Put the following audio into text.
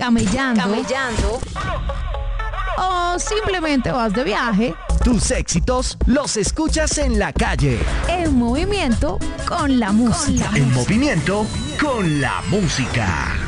camellando o simplemente vas de viaje. Tus éxitos los escuchas en la calle. En movimiento con la música. En movimiento con la música.